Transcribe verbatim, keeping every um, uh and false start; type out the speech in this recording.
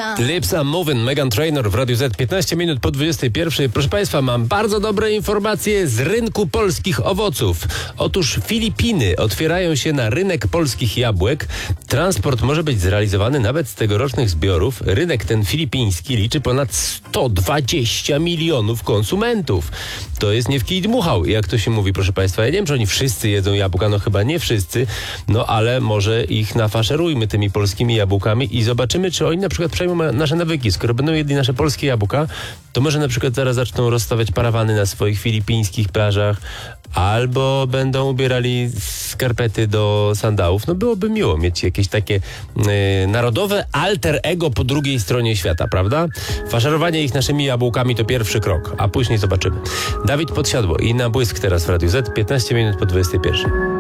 Lips I'm Moving, Meghan Trainor w Radiu Z, piętnaście minut po dwudziestej pierwszej. Proszę Państwa, mam bardzo dobre informacje z rynku polskich owoców. Otóż Filipiny otwierają się na rynek polskich jabłek. Transport może być zrealizowany nawet z tegorocznych zbiorów. Rynek ten filipiński liczy ponad sto dwadzieścia milionów konsumentów. To jest nie w kij dmuchał, jak to się mówi, proszę Państwa. Ja nie wiem, czy oni wszyscy jedzą jabłka, no chyba nie wszyscy, no ale może ich nafaszerujmy tymi polskimi jabłkami i zobaczymy, czy oni na przykład przejmą nasze nawyki. Skoro będą jedli nasze polskie jabłka, to może na przykład zaraz zaczną rozstawiać parawany na swoich filipińskich plażach, albo będą ubierali skarpety do sandałów. No byłoby miło mieć jakieś takie yy, narodowe alter ego po drugiej stronie świata, prawda? Faszerowanie ich naszymi jabłkami to pierwszy krok, a później zobaczymy. Dawid Podsiadło i Na błysk teraz w Radiu Z, piętnaście minut po dwudziestej pierwszej.